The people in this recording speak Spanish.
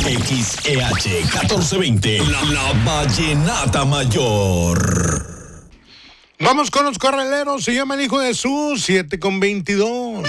XEH 1420, la Vallenata Mayor. Vamos con los corraleros. Se llama el Hijo de Jesús, 7:22.